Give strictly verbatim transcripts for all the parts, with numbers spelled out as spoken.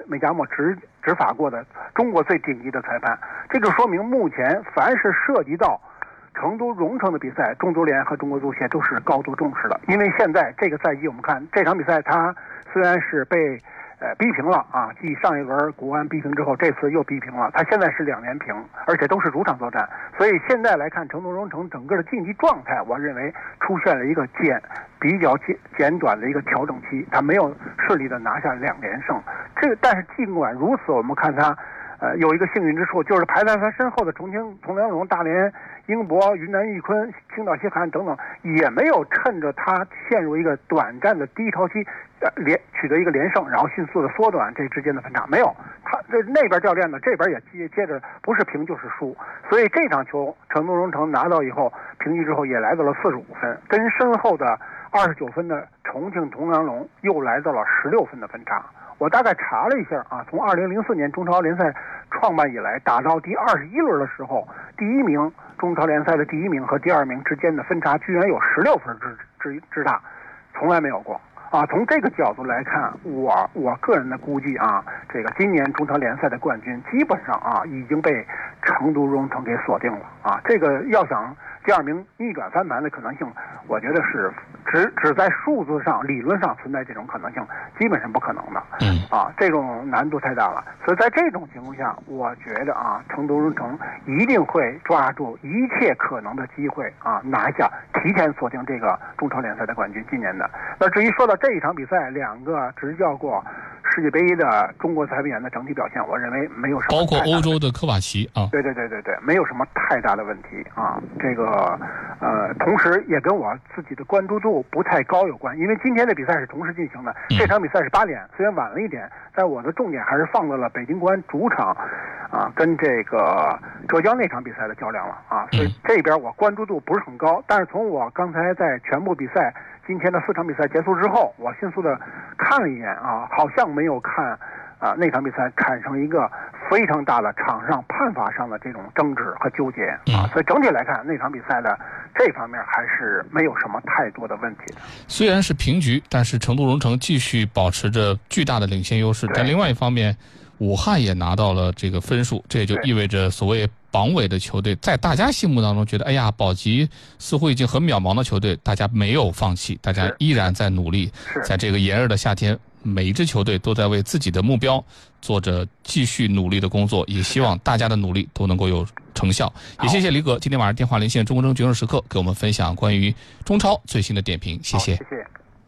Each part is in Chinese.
美加墨执执法过的中国最顶级的裁判，这就说明目前凡是涉及到成都蓉城的比赛，中足联和中国足协都是高度重视的。因为现在这个赛季我们看这场比赛，它虽然是被呃逼平了啊，继上一轮国安逼平之后，这次又逼平了，它现在是两连平，而且都是主场作战，所以现在来看成都蓉城整个的竞技状态，我认为出现了一个简比较简简短的一个调整期，它没有顺利的拿下两连胜。这个但是尽管如此，我们看它呃有一个幸运之处，就是排在它身后的重庆铜梁龙、大连英博、云南玉坤、青岛西汉等等，也没有趁着它陷入一个短暂的低潮期，呃，连取得一个连胜，然后迅速的缩短这之间的分差。没有，他这那边教练呢，这边也接接着不是平就是输，所以这场球成都蓉城拿到以后，平局之后也来到了四十五分，跟身后的二十九分的重庆铜梁龙又来到了十六分的分差。我大概查了一下啊，从二零零四年中超联赛创办以来，打到第二十一轮的时候，第一名中超联赛的第一名和第二名之间的分差居然有十六分之之之大，从来没有过啊。从这个角度来看，我我个人的估计啊，这个今年中超联赛的冠军基本上啊已经被成都蓉城给锁定了啊。这个要想第二名逆转翻盘的可能性，我觉得是只只在数字上、理论上存在这种可能性，基本上不可能的。 嗯， 啊，这种难度太大了。所以在这种情况下，我觉得啊，成都蓉城一定会抓住一切可能的机会啊，拿下，提前锁定这个中超联赛的冠军，今年的。那至于说到这一场比赛，两个执教过世界杯的中国裁判员的整体表现，我认为没有什么， 包括欧洲的科瓦奇啊， 对对对对对，没有什么太大的问题啊。这个呃，同时也跟我自己的关注度不太高有关，因为今天的比赛是同时进行的，这场比赛是八点，虽然晚了一点，但我的重点还是放在了北京国安主场啊跟这个浙江那场比赛的较量了啊，所以这边我关注度不是很高。但是从我刚才在全部比赛今天的四场比赛结束之后，我迅速的看了一眼啊，好像没有看啊那场比赛产生一个非常大的场上判罚上的这种争执和纠结啊，所以整体来看那场比赛的这方面还是没有什么太多的问题的。 虽然是平局，但是成都蓉城继续保持着巨大的领先优势，但另外一方面武汉也拿到了这个分数，这也就意味着所谓榜尾的球队在大家心目当中觉得哎呀保级似乎已经很渺茫的球队，大家没有放弃，大家依然在努力，在这个炎热的夏天，每一支球队都在为自己的目标做着继续努力的工作，也希望大家的努力都能够有成效。也谢谢李哥今天晚上电话连线中国中决胜时刻，给我们分享关于中超最新的点评，谢谢。 谢谢。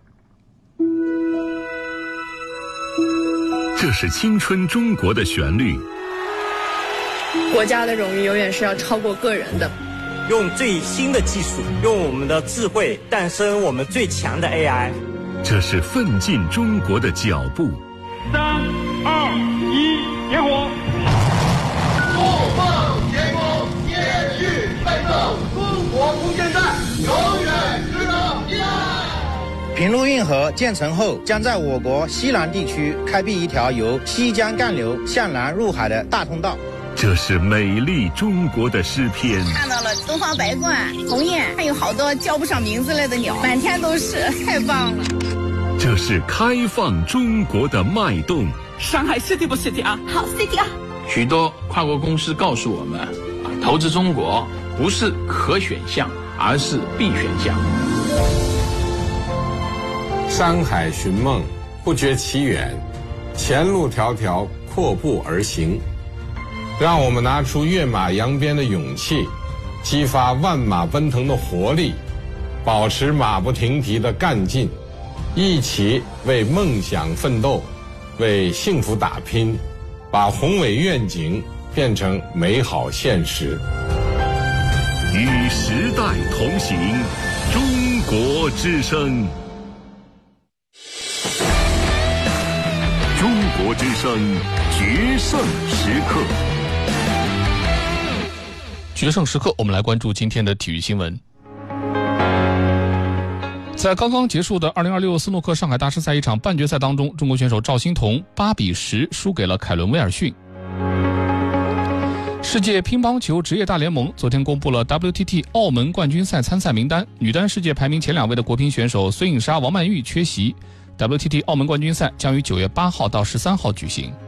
这是青春中国的旋律。 国家的荣誉永远是要超过个人的。 用最新的技术，用我们的智慧诞生我们最强的 A I。 这是奋进中国的脚步。 三二一，点火！ 不放前功，延续奋斗，中国无限战，永远值得依赖。 平陆运河建成后，将在我国西南地区开辟一条由西江干流向南入海的大通道。 这是美丽中国的诗篇。 看到了东方白鹳、鸿雁，还有好多叫不上名字来的鸟，满天都是，太棒了。 这是开放中国的脉动。 上海 City 不 City 啊？ 好 City 啊！ 许多跨国公司告诉我们，投资中国不是可选项，而是必选项。 山海寻梦，不觉其远，前路迢迢，阔步而行。让我们拿出跃马扬鞭的勇气，激发万马奔腾的活力，保持马不停蹄的干劲，一起为梦想奋斗，为幸福打拼，把宏伟愿景变成美好现实。 与时代同行，中国之声。中国之声决胜时刻。 决胜时刻，我们来关注今天的体育新闻。在刚刚结束的二零二六斯诺克上海大师赛一场半决赛当中，中国选手赵欣彤八比十输给了凯伦威尔逊。世界乒乓球职业大联盟昨天公布了 W T T 澳门冠军赛参赛名单，女单世界排名前两位的国乒选手孙颖莎、王曼玉缺席。W T T 澳门冠军赛将于九月八号到十三号举行。